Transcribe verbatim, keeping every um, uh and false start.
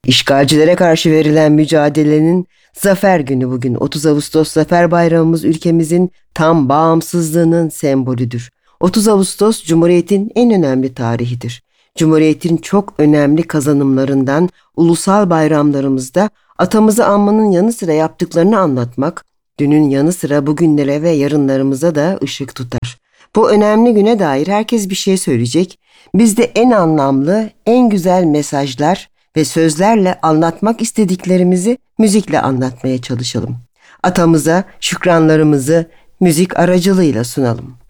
İşgalcilere karşı verilen mücadelenin zafer günü bugün. otuz Ağustos Zafer Bayramımız ülkemizin tam bağımsızlığının sembolüdür. otuz Ağustos Cumhuriyet'in en önemli tarihidir. Cumhuriyet'in çok önemli kazanımlarından ulusal bayramlarımızda atamızı anmanın yanı sıra yaptıklarını anlatmak, dünün yanı sıra bugünlere ve yarınlarımıza da ışık tutar. Bu önemli güne dair herkes bir şey söyleyecek. Biz de en anlamlı, en güzel mesajlar ve sözlerle anlatmak istediklerimizi müzikle anlatmaya çalışalım. Atamıza şükranlarımızı müzik aracılığıyla sunalım.